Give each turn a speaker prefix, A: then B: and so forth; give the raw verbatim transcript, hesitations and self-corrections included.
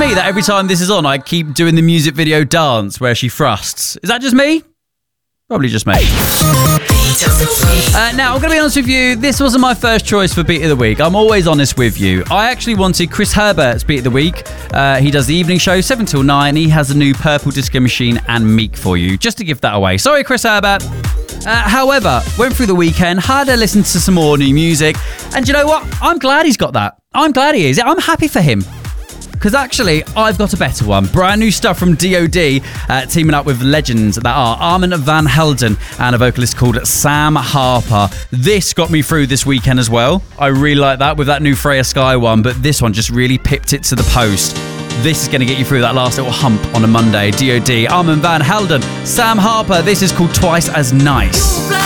A: me that every time this is on, I keep doing the music video dance where she thrusts? Is that just me? Probably just me. Uh, now, I'm going to be honest with you, this wasn't my first choice for Beat of the Week. I'm always honest with you. I actually wanted Chris Herbert's Beat of the Week. Uh, he does the evening show, seven till nine. He has a new Purple Disco Machine and Meek for you, just to give that away. Sorry, Chris Herbert. Uh, however, went through the weekend, had a listen to some more new music, and you know what? I'm glad he's got that. I'm glad he is. I'm happy for him. Because actually, I've got a better one. Brand new stuff from D O D, uh, teaming up with legends that are Armand Van Helden and a vocalist called Sam Harper. This got me through this weekend as well. I really like that with that new Freya Sky one, but this one just really pipped it to the post. This is going to get you through that last little hump on a Monday. D O D, Armand Van Helden, Sam Harper. This is called Twice as Nice.